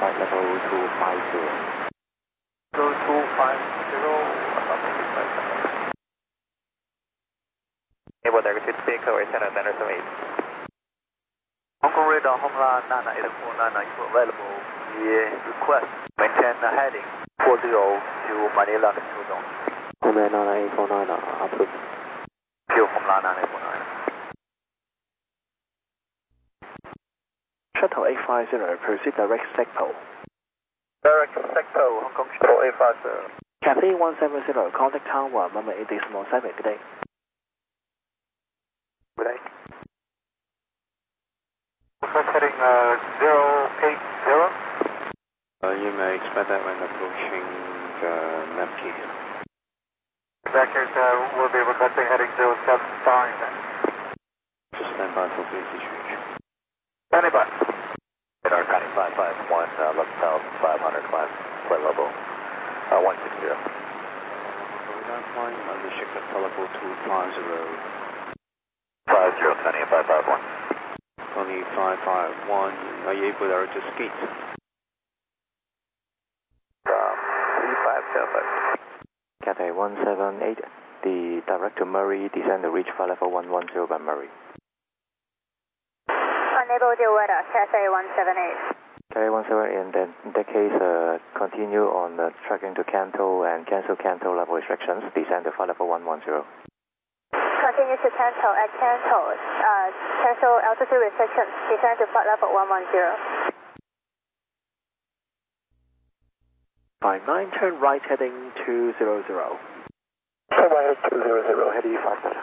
flight level 250. 250, Able to speak over 10 and Anderson 8. Hong Kong radar, Hongla 98499 is available. The request maintain the heading 40 to Manila Control. Homeland 98499, approved. Pure Hongla 98499. Shuttle 850, proceed direct Secpo. Direct Secpo, Hong Kong Shuttle 850. Cathay 170, contact tower, number 8.7, good day. Good day. Heading 080. You may expect that when approaching Nepke. Vectors will be requesting heading 075 then. Just stand by for basic change. Standing by. Radar County 551, left south 500, climb flight level 160. Radar flying under Shaker level 250. 50, County 551. Tony 551, are you able to skate? 3575. Cathay 178, the direct to Murray, descend to reach flight level 110 by Murray. Unable to weather, Cathay 178. Cathay 178, and then in that case, continue on the tracking to Canto and cancel Canto level restrictions, descend to flight level 110. Continue to Canto at Canto. Cancel altitude restrictions. Descend to flight level 110. 59, turn right heading 200. Turn right heading 200, heading 500.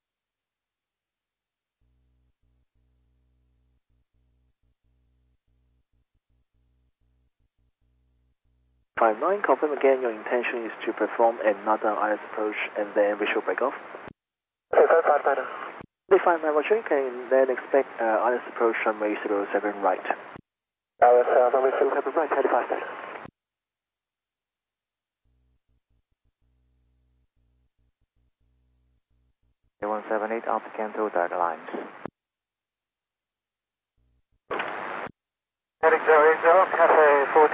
Nine, confirm again your intention is to perform another ILS approach and then visual breakoff. 500. 5 Roger, you can then expect ILS approach runway 07 right. Runway 07 right, heading 500. Cathay 178, after Canto, direct lines. Heading 080, Cathay 40